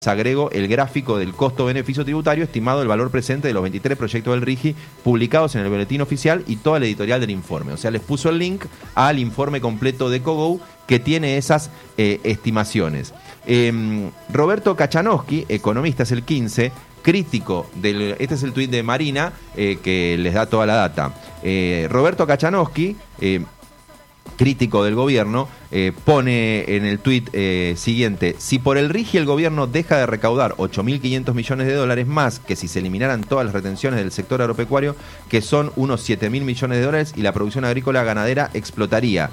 se agregó el gráfico del costo-beneficio tributario estimado del valor presente de los 23 proyectos del RIGI publicados en el boletín oficial y toda la editorial del informe. O sea, les puso el link al informe completo de Cogou que tiene esas estimaciones. Roberto Kachanowski, economista, es el 15, crítico este es el tuit de Marina, que les da toda la data. Roberto Kachanowski, crítico del gobierno, pone en el tuit siguiente: si por el RIGI el gobierno deja de recaudar 8.500 millones de dólares más que si se eliminaran todas las retenciones del sector agropecuario, que son unos 7.000 millones de dólares, y la producción agrícola ganadera explotaría.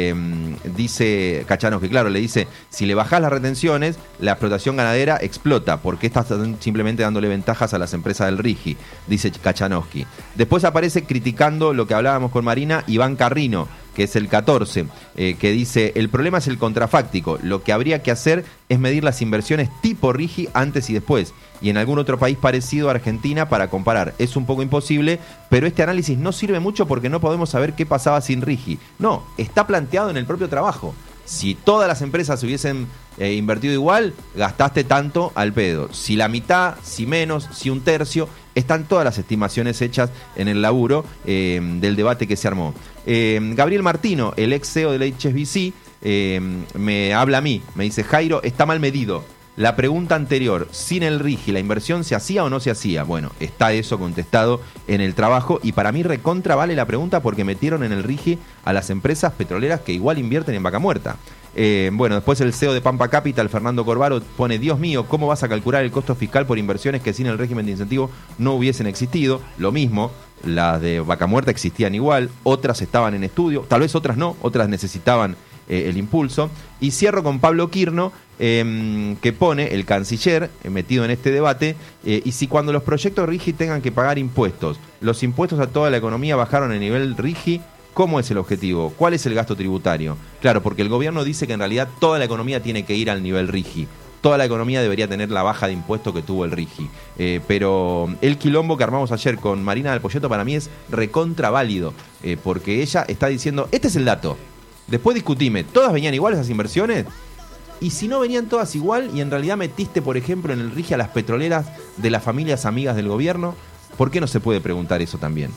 Dice Kachanowski, claro, le dice, si le bajás las retenciones, la explotación ganadera explota, porque estás simplemente dándole ventajas a las empresas del RIGI, dice Kachanowski. Después aparece criticando lo que hablábamos con Marina, Iván Carrino, que es el 14, que dice, el problema es el contrafáctico, lo que habría que hacer es medir las inversiones tipo RIGI antes y después, y en algún otro país parecido a Argentina para comparar. Es un poco imposible, pero este análisis no sirve mucho porque no podemos saber qué pasaba sin RIGI. No, está planteado en el propio trabajo. Si todas las empresas hubiesen invertido igual, gastaste tanto al pedo. Si la mitad, si menos, si un tercio, están todas las estimaciones hechas en el laburo del debate que se armó. Gabriel Martino, el ex CEO del HSBC, me habla a mí, me dice, Jairo, está mal medido. La pregunta anterior, sin el RIGI, ¿la inversión se hacía o no se hacía? Bueno, está eso contestado en el trabajo, y para mí recontra vale la pregunta porque metieron en el RIGI a las empresas petroleras que igual invierten en Vaca Muerta. Bueno, después el CEO de Pampa Capital, Fernando Corvaro, pone, Dios mío, ¿cómo vas a calcular el costo fiscal por inversiones que sin el régimen de incentivo no hubiesen existido? Lo mismo, las de Vaca Muerta existían igual, otras estaban en estudio, tal vez otras no, otras necesitaban el impulso. Y cierro con Pablo Quirno, que pone, el canciller, metido en este debate, y si cuando los proyectos RIGI tengan que pagar impuestos, los impuestos a toda la economía bajaron a nivel RIGI, ¿cómo es el objetivo? ¿Cuál es el gasto tributario? Claro, porque el gobierno dice que en realidad toda la economía tiene que ir al nivel RIGI. Toda la economía debería tener la baja de impuestos que tuvo el RIGI. Pero el quilombo que armamos ayer con Marina del Poyeto para mí es recontra válido, porque ella está diciendo, este es el dato. Después discutime, ¿todas venían igual esas inversiones? Y si no venían todas igual y en realidad metiste, por ejemplo, en el RIGI a las petroleras de las familias amigas del gobierno, ¿por qué no se puede preguntar eso también?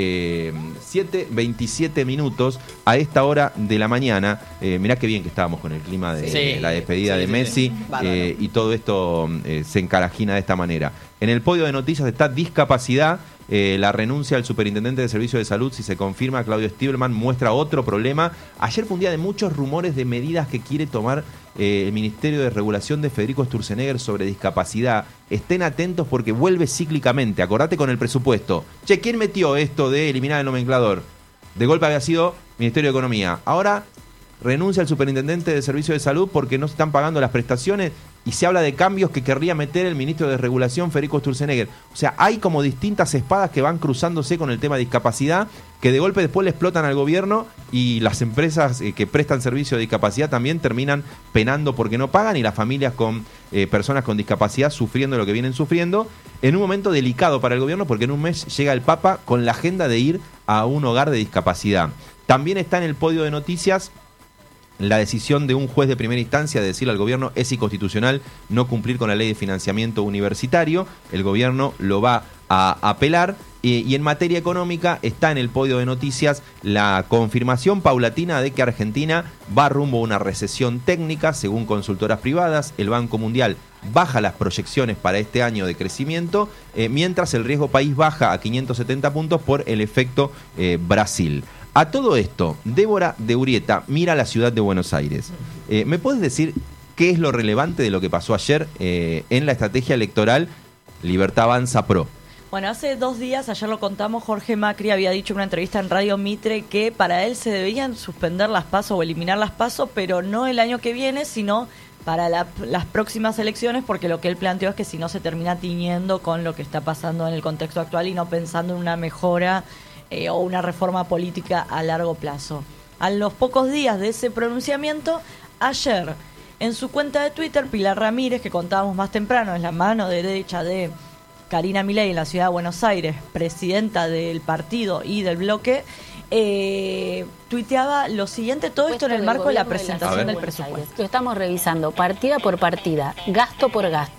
7:27 minutos a esta hora de la mañana. Mirá qué bien que estábamos con el clima de la despedida de Messi, y todo esto se encarajina de esta manera. En el podio de noticias está discapacidad. La renuncia al superintendente de Servicio de Salud, si se confirma, Claudio Stiebelman, muestra otro problema. Ayer fue un día de muchos rumores de medidas que quiere tomar el Ministerio de Regulación de Federico Sturzenegger sobre discapacidad. Estén atentos porque vuelve cíclicamente. Acordate con el presupuesto. Che, ¿quién metió esto de eliminar el nomenclador? De golpe había sido Ministerio de Economía. Ahora renuncia al superintendente de Servicio de Salud porque no se están pagando las prestaciones, y se habla de cambios que querría meter el ministro de Regulación, Federico Sturzenegger. O sea, hay como distintas espadas que van cruzándose con el tema de discapacidad, que de golpe después le explotan al gobierno, y las empresas que prestan servicio de discapacidad también terminan penando porque no pagan, y las familias con personas con discapacidad sufriendo lo que vienen sufriendo, en un momento delicado para el gobierno, porque en un mes llega el Papa con la agenda de ir a un hogar de discapacidad. También está en el podio de noticias la decisión de un juez de primera instancia de decirle al gobierno es inconstitucional no cumplir con la ley de financiamiento universitario. El gobierno lo va a apelar. Y en materia económica está en el podio de noticias la confirmación paulatina de que Argentina va rumbo a una recesión técnica, según consultoras privadas. El Banco Mundial baja las proyecciones para este año de crecimiento, mientras el riesgo país baja a 570 puntos por el efecto Brasil. A todo esto, Débora de Urrieta mira la ciudad de Buenos Aires. ¿Me puedes decir qué es lo relevante de lo que pasó ayer en la estrategia electoral Libertad Avanza Pro? Bueno, hace 2 días, ayer lo contamos, Jorge Macri había dicho en una entrevista en Radio Mitre que para él se debían suspender las PASO o eliminar las PASO, pero no el año que viene, sino para las próximas elecciones, porque lo que él planteó es que si no se termina tiñendo con lo que está pasando en el contexto actual y no pensando en una mejora o una reforma política a largo plazo. A los pocos días de ese pronunciamiento, ayer, en su cuenta de Twitter, Pilar Ramírez, que contábamos más temprano, es la mano derecha de Karina Milei en la ciudad de Buenos Aires, presidenta del partido y del bloque, tuiteaba lo siguiente, todo esto en el marco de la presentación del presupuesto. Lo estamos revisando partida por partida, gasto por gasto.